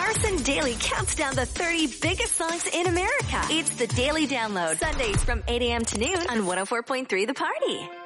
Carson Daly counts down the 30 biggest songs in America. It's the Daily Download. Sundays from 8 a.m. to noon on 104.3 The Party.